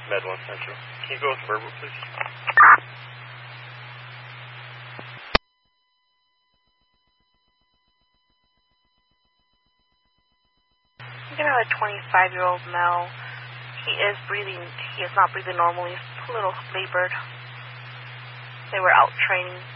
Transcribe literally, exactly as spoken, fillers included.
Med one Central. Can you go with verbal, please? You're going to have a twenty-five-year-old male. He is breathing, he is not breathing normally. He's a little labored. They were out training.